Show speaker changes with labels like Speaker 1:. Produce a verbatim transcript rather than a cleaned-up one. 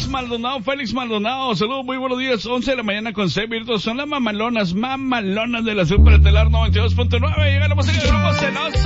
Speaker 1: Félix Maldonado, Félix Maldonado, saludos, muy buenos días, once de la mañana con seis minutos, son las mamalonas, mamalonas de la Super Estelar noventa y dos punto nueve, llega la música de Grupo Celoso.